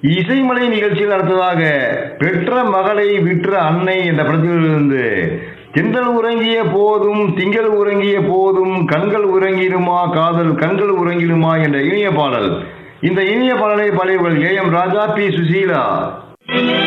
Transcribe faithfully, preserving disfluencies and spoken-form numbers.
இசைமலை நிகழ்ச்சியில் அடுத்ததாக பெற்ற மகளை விற்ற அன்னை என்ற படத்திலிருந்து தென்றல் உறங்கிய போதும் திங்கள் உறங்கிய போதும் கண்கள் உறங்கிடுமா காதல் கண்கள் உறங்கிடுமா என்ற இனிய பாடல். இந்த இனிய பாடலை பாடியவர்கள் A M Raja, B Susheela.